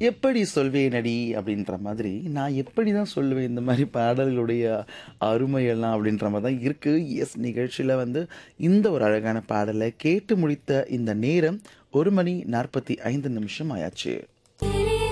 எப்படி சொல்வேனடி அப்படின்ற மாதிரி, நான் எப்படி தான் சொல்லுவேன் இந்த மாரி பாடல்களுடைய அருமையெல்லாம் அப்படின்ற மாரி தான் இருக்கு. எஸ் நிகழ்ச்சியில வந்து இந்த ஒரு அழகான பாடல கேட்டு முடித்த இந்த நேரம் 1 மணி 45 நிமிஷம் ஆயாச்சு.